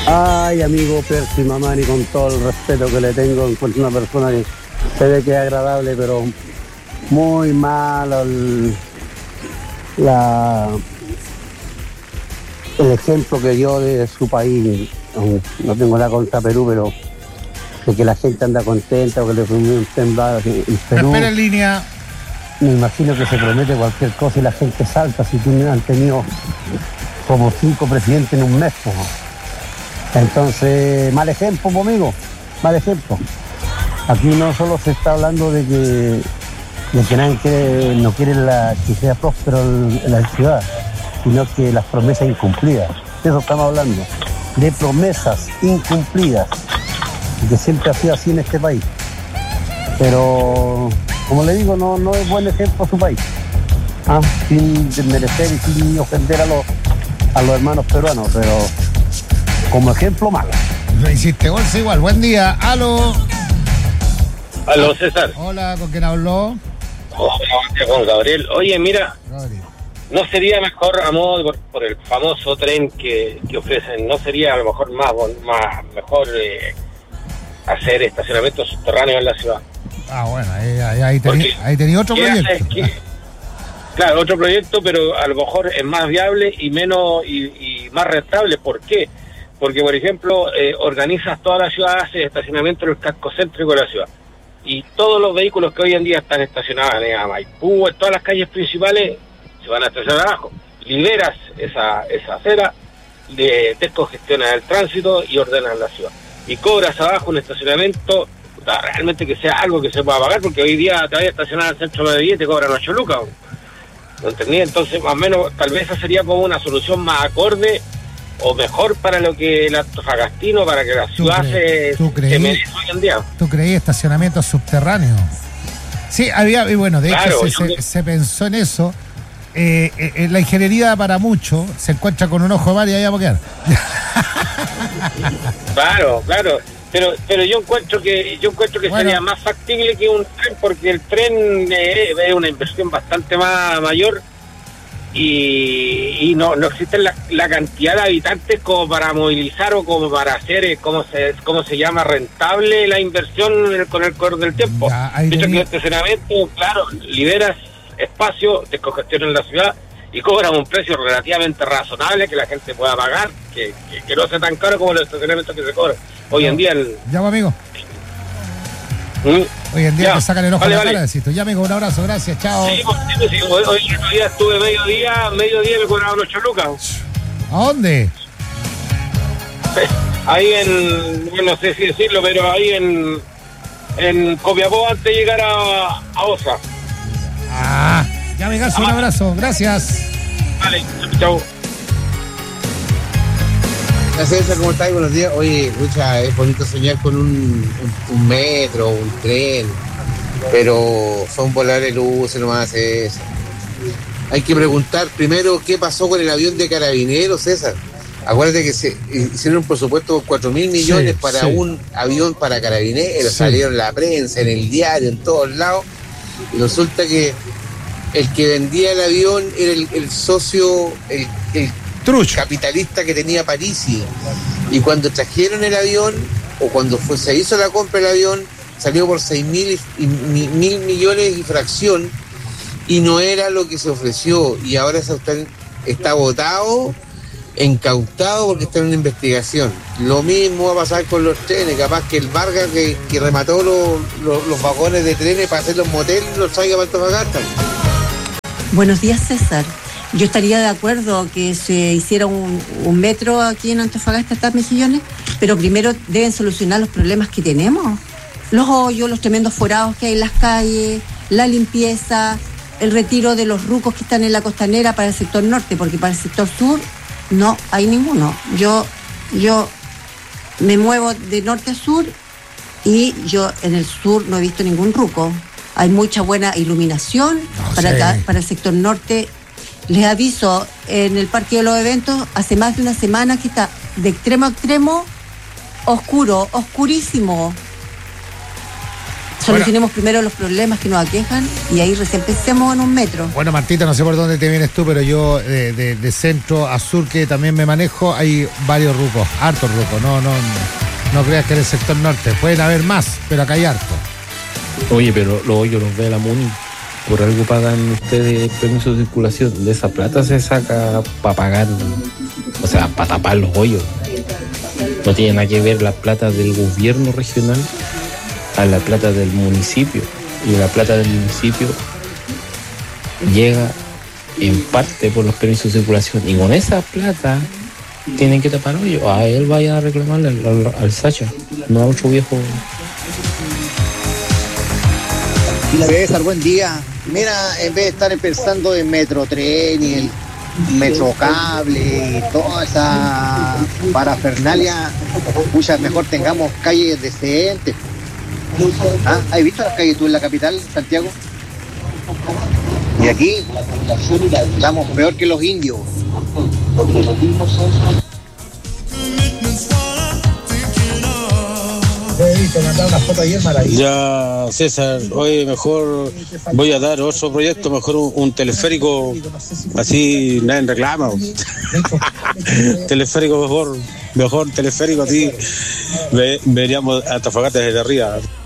Ay, amigo Percy Mamani, con todo el respeto que le tengo, encuentro una persona que se ve que es agradable, pero muy malo el ejemplo que dio de su país. No tengo nada contra Perú, pero de que la gente anda contenta o que le prometen un temblor en Perú. Espera en línea. Me imagino que se promete cualquier cosa y la gente salta. Si han tenido como 5 presidentes en un mes, pues. Entonces, mal ejemplo, amigo, mal ejemplo. Aquí no solo se está hablando de que nadie no quiere que sea próspero en la ciudad, sino que las promesas incumplidas. De eso estamos hablando, de promesas incumplidas, que siempre ha sido así en este país. Pero, como le digo, no es buen ejemplo su país. Sin desmerecer y sin ofender a los hermanos peruanos, pero como ejemplo malo. No hiciste bolsa igual. Buen día. Aló. Aló, César. Hola, ¿con quién habló? Con Gabriel. Oye, mira, Gabriel. ¿no sería mejor, a modo por el famoso tren que ofrecen, no sería a lo mejor mejor hacer estacionamientos subterráneos en la ciudad? Bueno, ahí tenía otro proyecto. Claro, otro proyecto, pero a lo mejor es más viable y menos y más rentable. ¿Por qué? Porque, por ejemplo, organizas toda la ciudad, haces estacionamiento en el casco céntrico de la ciudad. Y todos los vehículos que hoy en día están estacionados en Maipú, en todas las calles principales, se van a estacionar abajo. Liberas esa acera, le descongestionas el tránsito y ordenas la ciudad. Y cobras abajo un estacionamiento, realmente que sea algo que se pueda pagar, porque hoy día te vas a estacionar al centro de Medellín y te cobran 8 lucas. ¿No entendí? Entonces, más o menos, tal vez esa sería como una solución más acorde o mejor para lo que el antofagastino, para que la ciudad se merece hoy en día. ¿Tú creí estacionamientos subterráneos? Sí, y bueno, de claro, hecho se pensó en eso. La ingeniería para mucho se encuentra con un ojo de mar y ahí vamos a quedar. Claro. Pero yo encuentro que sería más factible que un tren, porque el tren es una inversión bastante mayor y no existe la cantidad de habitantes como para movilizar o como para hacer cómo se llama rentable la inversión con el correr del tiempo. De hecho, que el estacionamiento, claro, liberas espacio, descongestionas la ciudad y cobran un precio relativamente razonable que la gente pueda pagar, que no sea tan caro como los estacionamientos que se cobran hoy en día. Ya, amigo. Hoy en día te sacan el ojo de la cara, decís tú. Ya, amigo, un abrazo, gracias, chao. Sí, hoy día estuve mediodía me cobraron 8 lucas. ¿A dónde? Ahí no sé si decirlo, pero ahí en Copiapó antes de llegar a Osa. Ya, amigazo, un abrazo, gracias. Vale, chao. César, ¿cómo estás? Buenos días. Oye, escucha, es bonito soñar con un metro, un tren, pero son volar de luces nomás eso. Hay que preguntar primero qué pasó con el avión de Carabineros, César. Acuérdate que se hicieron un presupuesto de 4.000 millones para un avión para Carabineros, salieron en la prensa, en el diario, en todos lados, y resulta que el que vendía el avión era el socio, el capitalista que tenía Parisi, y cuando trajeron el avión o cuando se hizo la compra del avión salió por 6.000 millones y fracción y no era lo que se ofreció, y ahora está votado, incautado porque está en una investigación. Lo mismo va a pasar con los trenes, capaz que el Vargas que remató los vagones de trenes para hacer los moteles los traiga para Antofagasta. Buenos días, César. Yo estaría de acuerdo que se hiciera un metro aquí en Antofagasta, estas mejillones, pero primero deben solucionar los problemas que tenemos. Los hoyos, los tremendos forados que hay en las calles, la limpieza, el retiro de los rucos que están en la costanera para el sector norte, porque para el sector sur no hay ninguno. Yo me muevo de norte a sur y yo en el sur no he visto ningún ruco. Hay mucha buena iluminación para el sector norte. Les aviso, en el Parque de los Eventos hace más de una semana que está de extremo a extremo oscuro, oscurísimo. Solucionemos primero los problemas que nos aquejan y ahí recién pensemos en un metro. Bueno, Martita, no sé por dónde te vienes tú, pero yo de centro a sur, que también me manejo, hay varios rucos, hartos rucos. No creas que en el sector norte. Pueden haber más, pero acá hay harto. Oye, pero los hoyos los ve la MUNI. Por algo pagan ustedes permiso de circulación. De esa plata se saca para pagar, o sea, para tapar los hoyos. No tiene nada que ver la plata del gobierno regional a la plata del municipio. Y la plata del municipio llega en parte por los permisos de circulación. Y con esa plata tienen que tapar hoyos. A él vaya a reclamarle al Sacha, no a otro viejo. César, buen día. Mira, en vez de estar pensando en Metrotren y el Metrocable y toda esa parafernalia, pucha, mejor tengamos calles decentes. ¿Has visto las calles tú en la capital, Santiago? Y aquí estamos peor que los indios. Ya, César, hoy mejor voy a dar otro proyecto, mejor un teleférico, así nadie reclama. Teleférico mejor teleférico, así veríamos Antofagasta desde arriba.